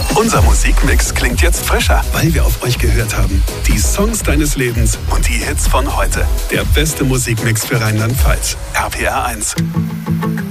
Unser Musikmix klingt jetzt frischer, weil wir auf euch gehört haben. Die Songs deines Lebens und die Hits von heute. Der beste Musikmix für Rheinland-Pfalz. RPR 1.